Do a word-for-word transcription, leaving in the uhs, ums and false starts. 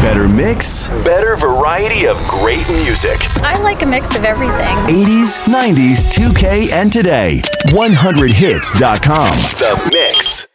Better mix, better variety of great music. I like a mix of everything. eighties, nineties, two K, and today. one hundred hits dot com. The Mix.